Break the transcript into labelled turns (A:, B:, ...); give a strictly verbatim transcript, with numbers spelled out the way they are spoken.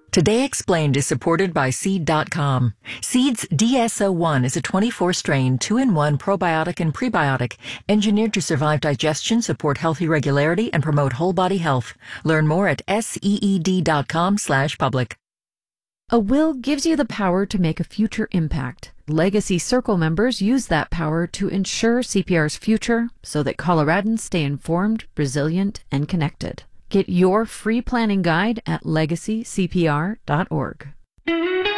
A: Today Explained is supported by Seed dot com. Seed's D S O one is a twenty-four strain, two in one probiotic and prebiotic, engineered to survive digestion, support healthy regularity, and promote whole body health. Learn more at seed dot com slash public.
B: A will gives you the power to make a future impact. Legacy Circle members use that power to ensure C P R's future so that Coloradans stay informed, resilient, and connected. Get your free planning guide at legacy c p r dot org.